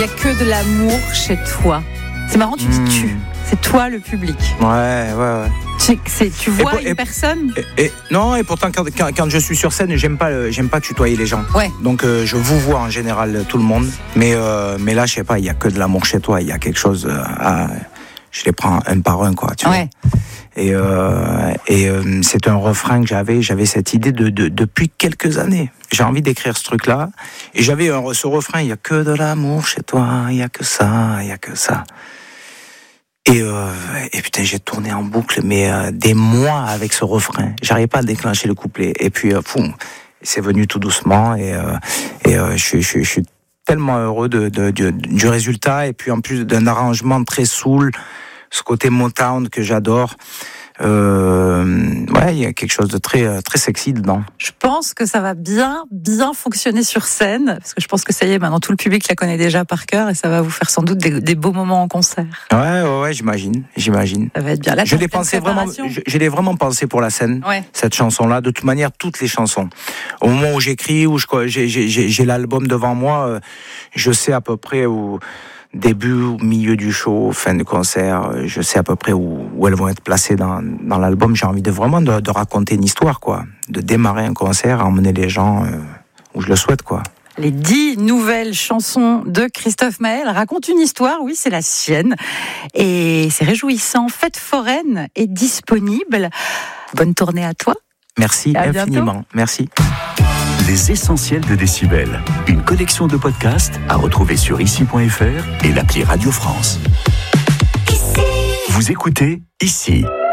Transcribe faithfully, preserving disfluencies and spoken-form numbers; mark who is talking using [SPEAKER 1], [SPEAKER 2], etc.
[SPEAKER 1] a que de l'amour chez toi. C'est marrant, tu dis mmh. tu. C'est toi le public.
[SPEAKER 2] Ouais, ouais, ouais.
[SPEAKER 1] Tu, c'est, tu vois pour, une
[SPEAKER 2] et,
[SPEAKER 1] personne
[SPEAKER 2] et, et, Non, et pourtant, quand, quand, quand je suis sur scène, j'aime pas, j'aime pas tutoyer les gens.
[SPEAKER 1] Ouais.
[SPEAKER 2] Donc, euh, je vous vois en général tout le monde. Mais, euh, mais là, je sais pas, il y a que de l'amour chez toi. Il y a quelque chose à... Je les prends un par un, quoi. Tu
[SPEAKER 1] ouais.
[SPEAKER 2] vois. Et, euh, et euh, c'est un refrain que j'avais. J'avais cette idée de, de, depuis quelques années. J'ai envie d'écrire ce truc-là. Et j'avais un, ce refrain, il y a que de l'amour chez toi. Il y a que ça, il y a que ça. Et, euh, et putain, j'ai tourné en boucle, mais euh, des mois avec ce refrain. J'arrivais pas à déclencher le couplet. Et puis, euh, fou, c'est venu tout doucement. Et, euh, et euh, je, je, je suis tellement heureux de, de, de, du résultat. Et puis, en plus d'un arrangement très soul, ce côté Motown que j'adore. Euh, ouais, il y a quelque chose de très, très sexy dedans.
[SPEAKER 1] Je pense que ça va bien, bien fonctionner sur scène, parce que je pense que ça y est, maintenant tout le public la connaît déjà par cœur, et ça va vous faire sans doute des, des beaux moments en concert.
[SPEAKER 2] Ouais, ouais, ouais, j'imagine, j'imagine.
[SPEAKER 1] Ça va être bien. Là,
[SPEAKER 2] je l'ai pensé vraiment, je, je l'ai vraiment pensé pour la scène, ouais. Cette chanson-là. De toute manière, toutes les chansons. Au moment où j'écris, où je, j'ai, j'ai, j'ai l'album devant moi, je sais à peu près où. Début, milieu du show, fin de concert, je sais à peu près où, où elles vont être placées dans, dans l'album. J'ai envie de vraiment de, de raconter une histoire, quoi. De démarrer un concert, emmener les gens euh, où je le souhaite, quoi.
[SPEAKER 1] Les dix nouvelles chansons de Christophe Maé racontent une histoire, oui, c'est la sienne. Et c'est réjouissant. Fête foraine est disponible. Bonne tournée à toi.
[SPEAKER 2] Merci infiniment.
[SPEAKER 1] Bientôt.
[SPEAKER 2] Merci.
[SPEAKER 3] Les essentiels de Décibel, une collection de podcasts à retrouver sur ici point f r et l'appli Radio France. Ici. Vous écoutez Ici.